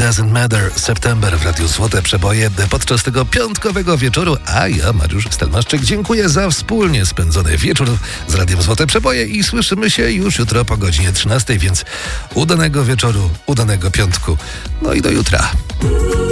Doesn't Matter September w Radiu Złote Przeboje podczas tego piątkowego wieczoru, a ja, Mariusz Stelmaszczyk, dziękuję za wspólnie spędzony wieczór z Radiem Złote Przeboje i słyszymy się już jutro po godzinie 13, więc udanego wieczoru, udanego piątku, no i do jutra.